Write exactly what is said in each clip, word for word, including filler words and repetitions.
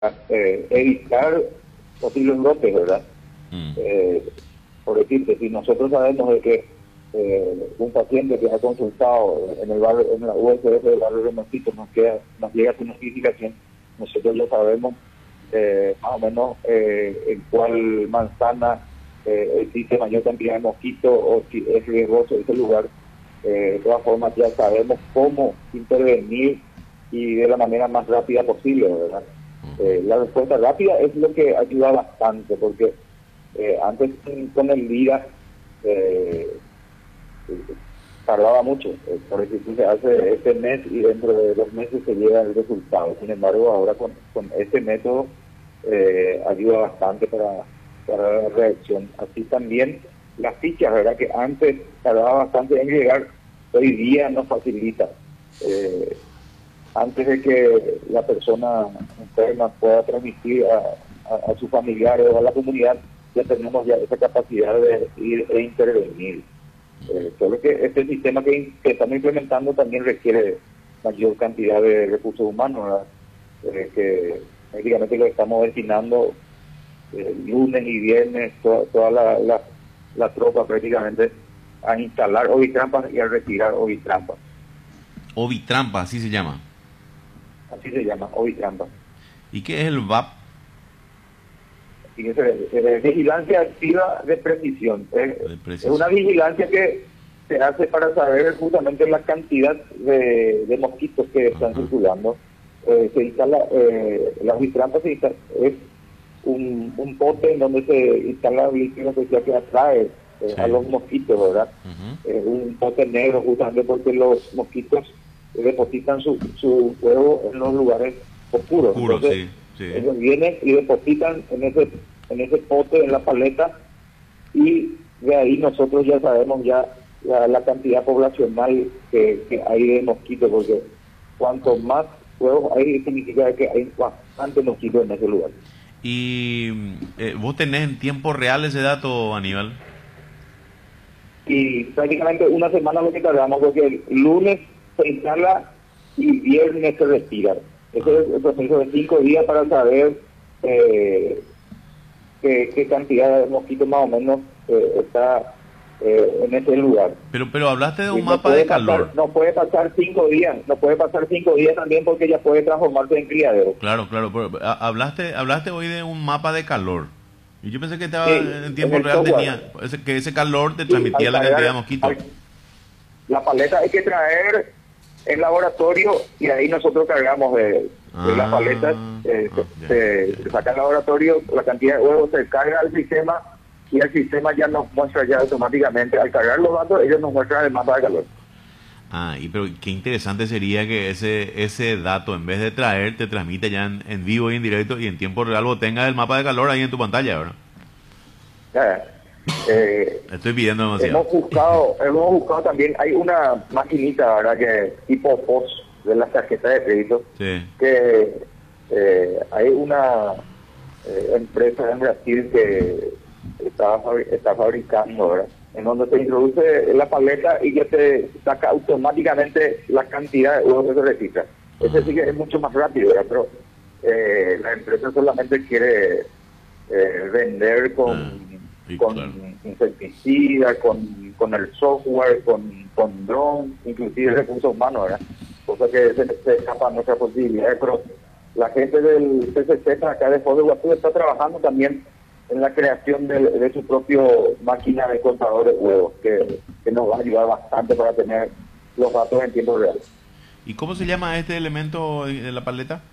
eh, evitar posibles brotes, ¿verdad? Mm. Eh, por decirte, si nosotros sabemos de que eh, un paciente que ha consultado en el barrio, en la U S F del barrio de Mosquito nos, queda, nos llega su notificación, nosotros ya sabemos eh, más o menos eh, en cuál manzana eh, existe mayor cantidad de mosquitos o si es riesgoso ese lugar. Eh, de todas formas ya sabemos cómo intervenir y de la manera más rápida posible, ¿verdad? Eh, la respuesta rápida es lo que ayuda bastante, porque eh, antes con el día eh, tardaba mucho, eh, por ejemplo se hace este mes y dentro de dos meses se llega el resultado. Sin embargo, ahora con, con este método eh, ayuda bastante para, para la reacción. Así también las fichas, ¿verdad? Que antes tardaba bastante en llegar, hoy día nos facilita. Eh, antes de que la persona enferma pueda transmitir a, a, a sus familiares o a la comunidad, ya tenemos ya esa capacidad de ir e intervenir. Eh, solo que este sistema que, que estamos implementando también requiere mayor cantidad de recursos humanos, ¿verdad? Eh, que prácticamente lo estamos destinando eh, lunes y viernes, to, toda la, la, la tropa prácticamente a instalar ovitrampas y a retirar ovitrampas. Ovitrampa, así se llama. Así se llama, ovitrampas. ¿Y qué es el V A P? Fíjese, es vigilancia activa de precisión. Es, De precisión. es una vigilancia que se hace para saber justamente la cantidad de, de mosquitos que están Ajá. circulando. Eh, se instala, eh, la ovitrampa se instala, es un, un pote en donde se instala el líquido especial que atrae eh, Sí. a los mosquitos, ¿verdad? Ujú. Eh, un pote negro justamente porque los mosquitos depositan su, su huevo en los lugares oscuros. Oscuro, Entonces, sí, sí. ellos vienen y depositan en ese en ese pote, en la paleta, y de ahí nosotros ya sabemos ya la, la cantidad poblacional que, que hay de mosquitos, porque cuanto más huevos hay, significa que hay bastante mosquitos en ese lugar. Y eh, vos tenés en tiempo real ese dato, Aníbal. Y prácticamente una semana lo que tardamos, porque el lunes se instala y viernes se retira. Ese es el proceso de cinco días para saber eh, qué, qué cantidad de mosquitos más o menos eh, está eh, en ese lugar. Pero pero hablaste de Y un no mapa puede de calor. pasar- no puede pasar cinco días, no puede pasar cinco días también porque ya puede transformarse en criadero. Claro, claro. Pero, a- hablaste hablaste hoy de un mapa de calor. Y yo pensé que estaba Sí, en tiempo en el real software. tenía ese- que ese calor te Sí, transmitía al la cargar- cantidad de mosquitos. al- La paleta hay que traer el laboratorio y ahí nosotros cargamos de, de Ah, las paletas, eh, ah, ya, se, ya. se saca el laboratorio, la cantidad de huevos se carga al sistema y el sistema ya nos muestra ya automáticamente, al cargar los datos, ellos nos muestran el mapa de calor. Ah, y pero qué interesante sería que ese ese dato, en vez de traer, te transmite ya en, en vivo y en directo y en tiempo real vos tengas el mapa de calor ahí en tu pantalla, ¿verdad? Ya, eh, Estoy pidiendo hemos demasiado. buscado, hemos buscado también, hay una maquinita, ¿verdad? Que tipo P O S de las tarjetas de crédito, Sí. que eh, hay una eh, empresa en Brasil que está, fabri- está fabricando, ¿verdad? En donde se introduce la paleta y ya te saca automáticamente la cantidad de huevos que se registra. Ese sí que es mucho más rápido, ¿verdad? Pero eh, la empresa solamente quiere eh, vender con, Ah, y con claro. insecticida, con, con el software, con, con drones, inclusive recursos humanos, ¿verdad? Cosa que se, se escapa a nuestras posibilidades, pero la gente del P C Z acá de Foz de Iguazú está trabajando también en la creación de, de su propio máquina de contador de huevos, que, que nos va a ayudar bastante para tener los datos en tiempo real. ¿Y cómo se llama este elemento de la paleta?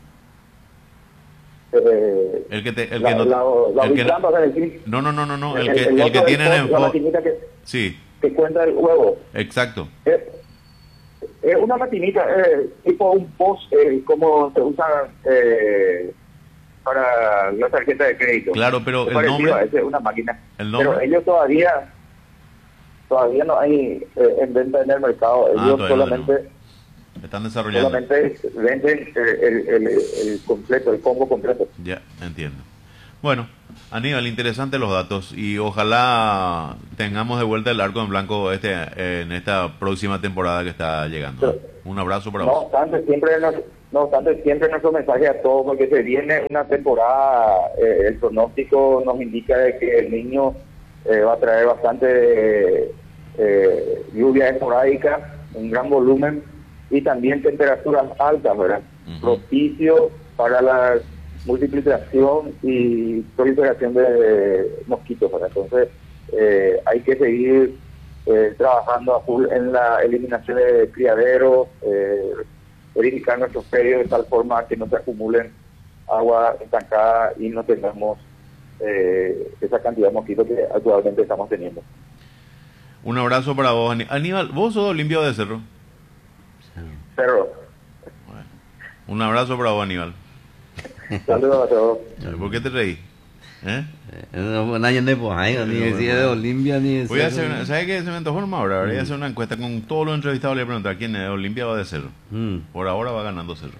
Eh, El que te, el la, que no, la, la el que no, ovitrampa, es decir, no, no, no, no, no, el el- que, el el que otro tiene es en la fo- maquinita que, sí, que cuenta el huevo. exacto. Es, es una maquinita, eh, tipo un post, eh, como se usa eh, para la tarjeta de crédito. Claro, pero Es el parecido nombre- a ese, una máquina. el Pero nombre- ellos todavía todavía no hay eh, en venta en el mercado. Ah, Ellos todavía no solamente Están desarrollando. solamente venden eh, el, el, el completo, el combo completo. Ya, entiendo. Bueno, Aníbal, interesantes los datos y ojalá tengamos de vuelta el arco en blanco este eh, en esta próxima temporada que está llegando. Pero- Un abrazo para No vos. obstante, siempre nos, No obstante, siempre nuestro mensaje a todos, porque se viene una temporada, eh, el pronóstico nos indica de que el niño eh, va a traer bastante eh, eh, lluvia esporádica, un gran volumen y también temperaturas altas, ¿verdad? Uh-huh. Propicio para la multiplicación y proliferación de mosquitos, ¿verdad? Entonces, eh, hay que seguir eh, trabajando a full en la eliminación de criaderos, eh, verificar nuestros predios de tal forma que no se acumulen agua estancada y no tengamos eh, esa cantidad de mosquitos que actualmente estamos teniendo. Un abrazo para vos, Aníbal. ¿Vos sos limpio de cerro? Cerro. Bueno, un abrazo para vos, Aníbal. Saludos a todos. ¿Por qué te reí? ¿Eh? Nadie de Pojai, ni decía de Olimpia, ni de Voy a hacer una, ¿sabes qué? Se me antojó ahora. Voy a hacer una encuesta con todos los entrevistados. Le voy a preguntar quién es Olimpia o de Cerro. Mm. Por ahora va ganando Cerro.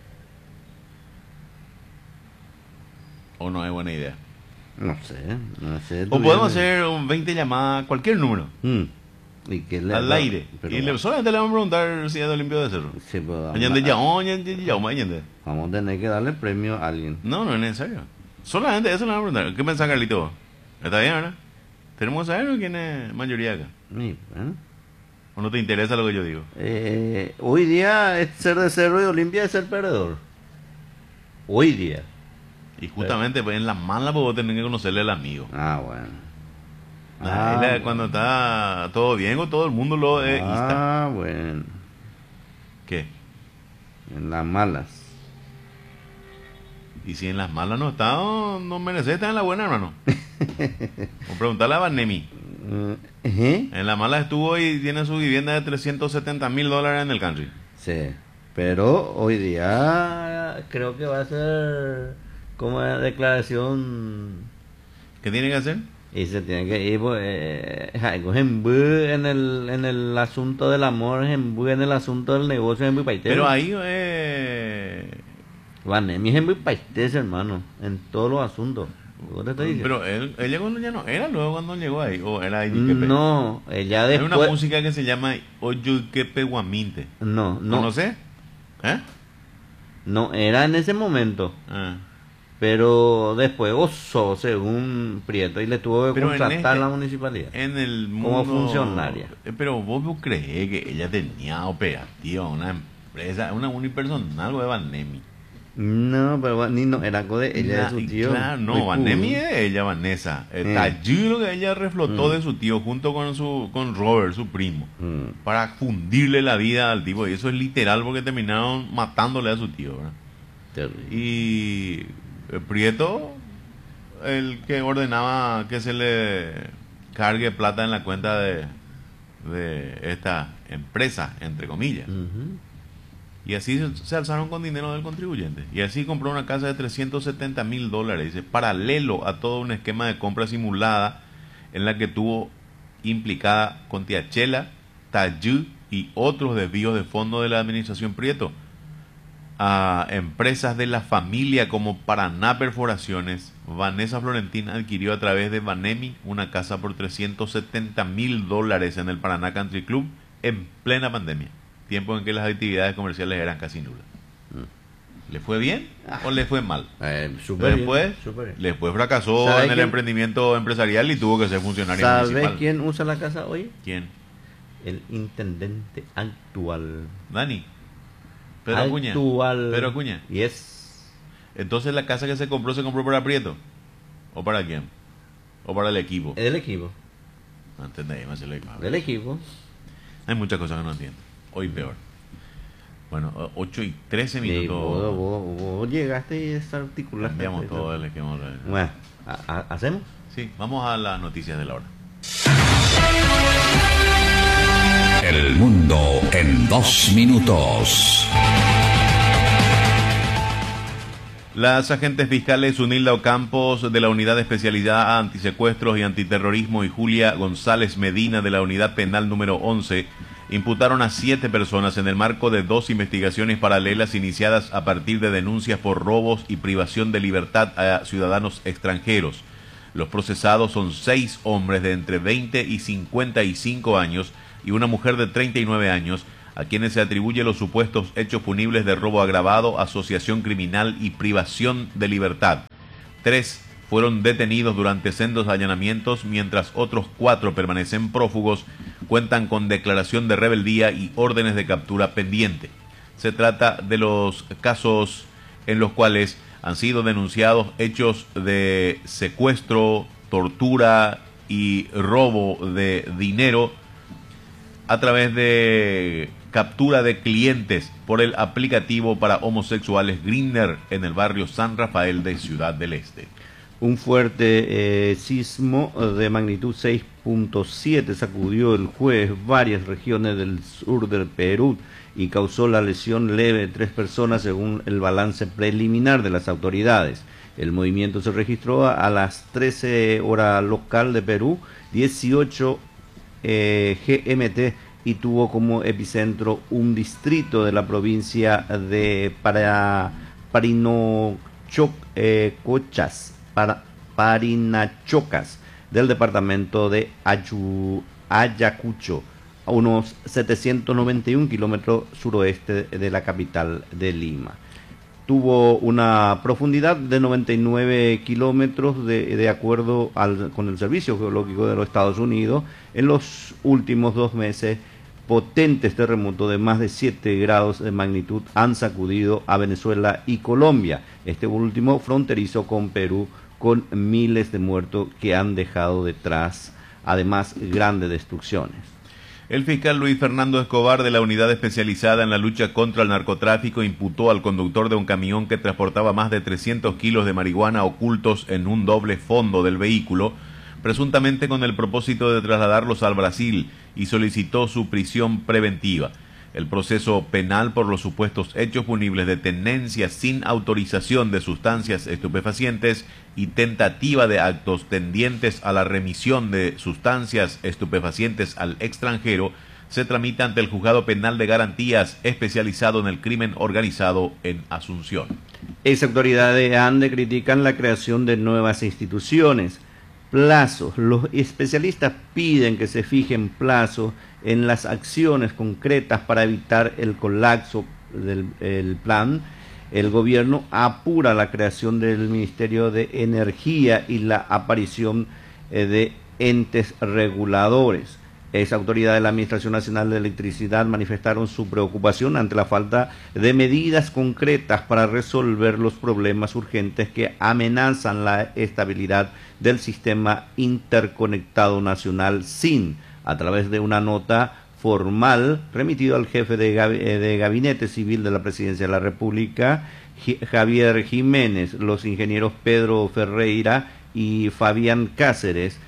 ¿O no es buena idea? No sé, no sé. O podemos hacer un veinte llamadas, cualquier número. Mm. ¿Y qué le al aire. Pero y le, solamente le vamos a preguntar si es de Olimpia o de Cerro. Sí, pues, vamos, a, vamos a tener que darle premio a alguien. No, no es necesario. Solamente eso le vamos a preguntar. ¿Qué piensa Carlito? ¿Está bien, verdad? Tenemos que saber quién es mayoría acá. Sí, ¿eh? ¿O no te interesa lo que yo digo? Eh, hoy día es ser de Cerro y Olimpia es ser perdedor. Hoy día. Y justamente pues, en la mala pues vos tenés que conocerle al amigo. Ah, bueno. Ah, ah, bueno. Cuando está todo bien con todo el mundo lo es. Ah, bueno. ¿Qué? En las malas. Y si en las malas no está, no, no merece estar en la buena, hermano. O preguntarle a Vanemi. ¿Eh? En la mala estuvo y tiene su vivienda de trescientos setenta mil dólares en el country. Sí, pero hoy día creo que va a ser como declaración. ¿Qué tiene que hacer? Y se tiene que ir pues, eh, en el en el asunto del amor, en el asunto del negocio, en Pero ahí eh... Vanemi es muy paistés, hermano, en todos los asuntos. Pero él, ella cuando ya no era luego cuando llegó ahí, o era ahí. No, ella después. Hay una música que se llama Oyuquepe Guaminte. No, no. ¿Conoces? ¿Eh? No, era en ese momento. Ah. Pero después gozó, según Prieto, y le tuvo que pero contratar en este, la municipalidad. En el mundo, como funcionaria. Pero vos, vos crees que ella tenía operativa, una empresa, una unipersonal o de Vanemi. No, pero ni no, era de ella nah, de su tío. Claro, no, Vanemi es ella, Vanessa. El eh. talludo que ella reflotó mm. de su tío junto con su con Robert, su primo, mm. para fundirle la vida al tipo. Y eso es literal porque terminaron matándole a su tío, ¿verdad? Terrible. Y el Prieto, el que ordenaba que se le cargue plata en la cuenta de, de esta empresa, entre comillas. Uh-huh. Y así se alzaron con dinero del contribuyente. Y así compró una casa de trescientos setenta mil dólares. Dice, paralelo a todo un esquema de compra simulada en la que tuvo implicada con Tiachela, Tayú y otros desvíos de fondos de la administración Prieto a empresas de la familia como Paraná Perforaciones. Vanessa Florentín adquirió a través de Vanemi una casa por trescientos setenta mil dólares en el Paraná Country Club en plena pandemia. Tiempo en que las actividades comerciales eran casi nulas. Mm. ¿Le fue bien ah. o le fue mal? Eh, super después, bien, super bien. después fracasó en el quién? emprendimiento empresarial y tuvo que ser funcionario ¿Sabes municipal. ¿Sabes quién usa la casa hoy? ¿Quién? El intendente actual. Dani. Pedro Acuña. Actual. Pedro Acuña. Yes. Entonces la casa que se compró, ¿se compró para Prieto? ¿O para quién? ¿O para el equipo? Es del equipo. No entendéis más el equipo. Del equipo. Hay muchas cosas que no entiendo. Hoy peor. Bueno, ocho y trece minutos. Sí, vos, vos, vos llegaste y desarticulaste. Cambiamos todo el esquema. Bueno, ¿hacemos? Sí, vamos a las noticias de la hora. El mundo en dos minutos. Las agentes fiscales Unilda Ocampos de la Unidad de Especialidad Antisecuestros y Antiterrorismo y Julia González Medina de la Unidad Penal número once imputaron a siete personas en el marco de dos investigaciones paralelas iniciadas a partir de denuncias por robos y privación de libertad a ciudadanos extranjeros. Los procesados son seis hombres de entre veinte y cincuenta y cinco años y una mujer de treinta y nueve años, a quienes se atribuye los supuestos hechos punibles de robo agravado, asociación criminal y privación de libertad. Tres fueron detenidos durante sendos allanamientos, mientras otros cuatro permanecen prófugos, cuentan con declaración de rebeldía y órdenes de captura pendiente. Se trata de los casos en los cuales han sido denunciados hechos de secuestro, tortura y robo de dinero a través de captura de clientes por el aplicativo para homosexuales Grindr en el barrio San Rafael de Ciudad del Este. Un fuerte eh, sismo de magnitud seis punto siete sacudió el jueves varias regiones del sur del Perú y causó la lesión leve de tres personas según el balance preliminar de las autoridades. El movimiento se registró a las trece hora local de Perú, dieciocho eh, G M T, y tuvo como epicentro un distrito de la provincia de para, Parinochocas, eh, para, Parinachocas, del departamento de Ayu, Ayacucho, a unos setecientos noventa y un kilómetros suroeste de la capital de Lima. Tuvo una profundidad de noventa y nueve kilómetros de, de acuerdo al, con el Servicio Geológico de los Estados Unidos. En los últimos dos meses, potentes terremotos de más de siete grados de magnitud han sacudido a Venezuela y Colombia, este último fronterizo con Perú, con miles de muertos que han dejado detrás, además, grandes destrucciones. El fiscal Luis Fernando Escobar, de la Unidad Especializada en la Lucha contra el Narcotráfico, imputó al conductor de un camión que transportaba más de trescientos kilos de marihuana ocultos en un doble fondo del vehículo, presuntamente con el propósito de trasladarlos al Brasil, y solicitó su prisión preventiva. El proceso penal por los supuestos hechos punibles de tenencia sin autorización de sustancias estupefacientes y tentativa de actos tendientes a la remisión de sustancias estupefacientes al extranjero se tramita ante el Juzgado Penal de Garantías especializado en el crimen organizado en Asunción. Ex autoridades de ANDE critican la creación de nuevas instituciones. Plazos. Los especialistas piden que se fijen plazos en las acciones concretas para evitar el colapso del el plan. El gobierno apura la creación del Ministerio de Energía y la aparición eh, de entes reguladores. Esa autoridad de la Administración Nacional de Electricidad manifestaron su preocupación ante la falta de medidas concretas para resolver los problemas urgentes que amenazan la estabilidad del sistema interconectado nacional S I N, a través de una nota formal remitido al jefe de, gab de Gabinete Civil de la Presidencia de la República, Javier Jiménez. Los ingenieros Pedro Ferreira y Fabián Cáceres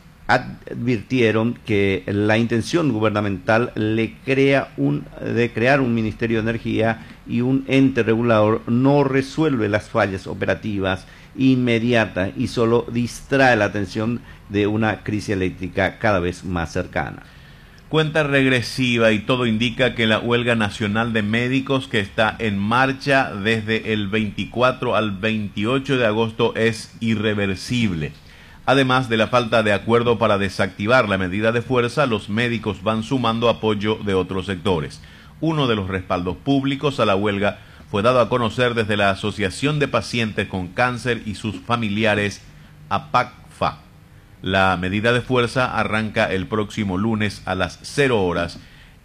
advirtieron que la intención gubernamental le crea un, de crear un Ministerio de Energía y un ente regulador no resuelve las fallas operativas inmediatas y solo distrae la atención de una crisis eléctrica cada vez más cercana. Cuenta regresiva, y todo indica que la huelga nacional de médicos que está en marcha desde el veinticuatro al veintiocho de agosto es irreversible. Además de la falta de acuerdo para desactivar la medida de fuerza, los médicos van sumando apoyo de otros sectores. Uno de los respaldos públicos a la huelga fue dado a conocer desde la Asociación de Pacientes con Cáncer y sus familiares, APACFA. La medida de fuerza arranca el próximo lunes a las cero horas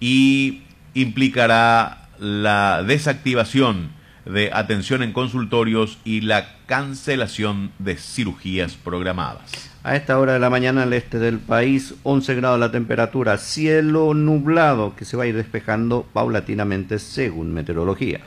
y implicará la desactivación de atención en consultorios y la cancelación de cirugías programadas. A esta hora de la mañana al este del país, once grados la temperatura, cielo nublado que se va a ir despejando paulatinamente según meteorología.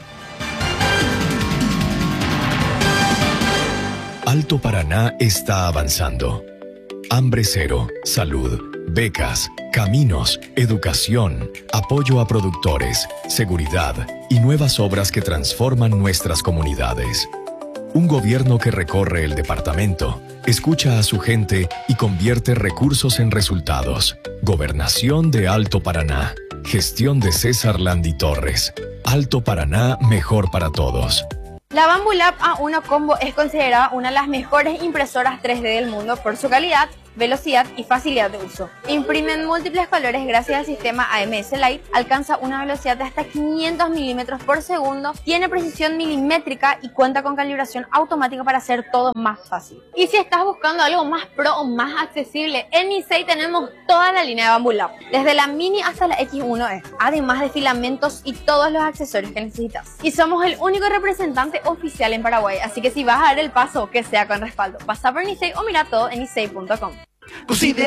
Alto Paraná está avanzando. Hambre cero, salud, becas, caminos, educación, apoyo a productores, seguridad y nuevas obras que transforman nuestras comunidades. Un gobierno que recorre el departamento, escucha a su gente y convierte recursos en resultados. Gobernación de Alto Paraná. Gestión de César Landi Torres. Alto Paraná, mejor para todos. La Bambu Lab A uno Combo es considerada una de las mejores impresoras tres D del mundo por su calidad, velocidad y facilidad de uso. Imprime en múltiples colores gracias al sistema A M S Light, alcanza una velocidad de hasta quinientos milímetros por segundo, tiene precisión milimétrica y cuenta con calibración automática para hacer todo más fácil. Y si estás buscando algo más pro o más accesible, en Nisei tenemos toda la línea de Bamboo Lab, desde la Mini hasta la X uno E, además de filamentos y todos los accesorios que necesitas. Y somos el único representante oficial en Paraguay, así que si vas a dar el paso, que sea con respaldo. Pasa por Nisei o mira todo en nisei punto com.